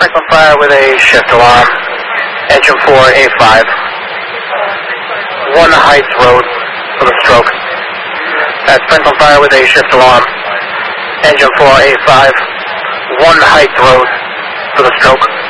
Franklin Fire with a shift alarm. Engine 4A5. 1 Heights Road for the stroke. That's Franklin Fire with a shift alarm. Engine 4A5. 1 Heights Road for the stroke.